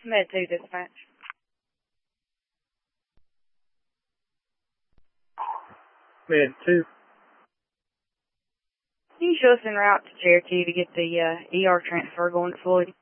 Med 2 dispatch. Med 2. Can you show us en route to Cherokee to get the ER transfer going to Floyd?